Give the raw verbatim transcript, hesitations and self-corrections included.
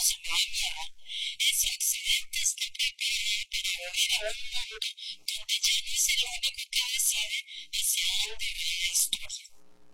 causa muy miedo es si accidentes te preparan para volver a un mundo donde ya no es el único que decide hacia dónde va la historia.